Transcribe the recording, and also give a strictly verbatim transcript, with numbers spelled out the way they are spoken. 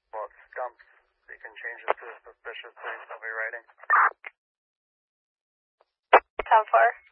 Well, it's stumps. You can change it to suspicious things. I'll be writing. ten four.